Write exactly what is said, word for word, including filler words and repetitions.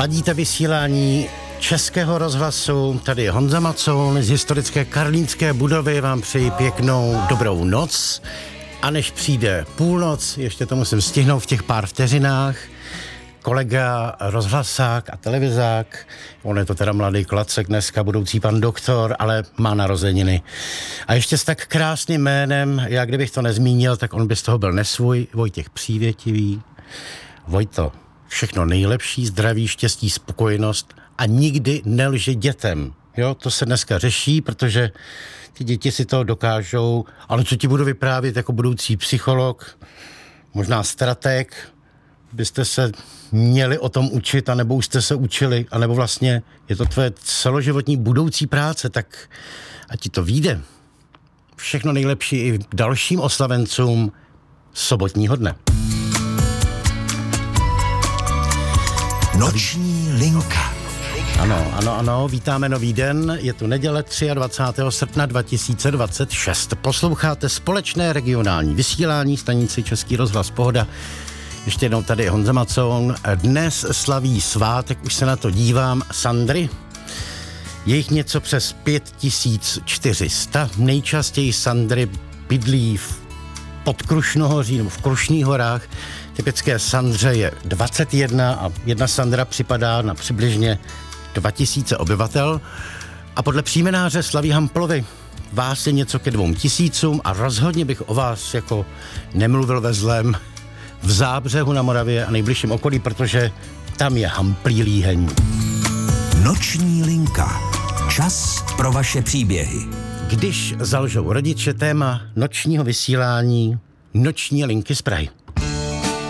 Ladíte vysílání Českého rozhlasu, tady je Honza Macoun z historické karlínské budovy, vám přeji pěknou dobrou noc a než přijde půlnoc, ještě to musím stihnout v těch pár vteřinách, kolega rozhlasák a televizák, on je to teda mladý klacek dneska, budoucí pan doktor, ale má narozeniny. A ještě s tak krásným jménem, já kdybych to nezmínil, tak on by z toho byl nesvůj, Vojtěch Přívětivý. Vojto, všechno nejlepší, zdraví, štěstí, spokojenost a nikdy nelže dětem. Jo, to se dneska řeší, protože ty děti si to dokážou, ale co ti budu vyprávět jako budoucí psycholog, možná strateg, byste se měli o tom učit, anebo už jste se učili, anebo vlastně je to tvoje celoživotní budoucí práce, tak ať ti to vyjde. Všechno nejlepší i dalším oslavencům sobotního dne. Noční linka. Ano, ano, ano, vítáme nový den, je tu neděle dvacátého třetího srpna dva tisíce dvacet šest. Posloucháte společné regionální vysílání stanici Český rozhlas Pohoda. Ještě jednou tady je Honza Macoun. Dnes slaví svátek, už se na to dívám, Sandry. Je jich něco přes pět tisíc čtyři sta. Nejčastěji Sandry bydlí v pod Krušnohoří nebo v Krušných horách. Typické Sandře je dvacet jedna a jedna Sandra připadá na přibližně dva tisíce obyvatel. A podle příjmenáře slaví Hamplovi vás je něco ke dvou tisícům a rozhodně bych o vás jako nemluvil ve zlém v Zábřehu na Moravě a nejbližším okolí, protože tam je Hamplí Líheň. Noční linka. Čas pro vaše příběhy. Když zalžou rodiče, téma nočního vysílání Noční linky z Prahy.